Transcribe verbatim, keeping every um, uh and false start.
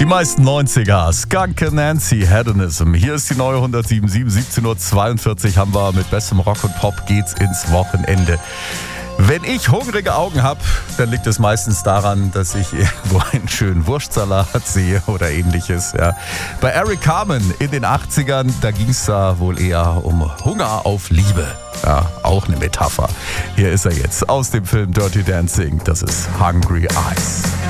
Die meisten neunziger, Skunk and Nancy, Hedonism. Hier ist die neue hundertsieben Komma sieben, siebzehn Uhr zweiundvierzig haben wir mit bestem Rock und Pop geht's ins Wochenende. Wenn ich hungrige Augen habe, dann liegt es meistens daran, dass ich irgendwo einen schönen Wurstsalat sehe oder ähnliches. Ja. Bei Eric Carmen in den achtzigern, da ging es da wohl eher um Hunger auf Liebe. Ja, auch eine Metapher. Hier ist er jetzt aus dem Film Dirty Dancing. Das ist Hungry Eyes.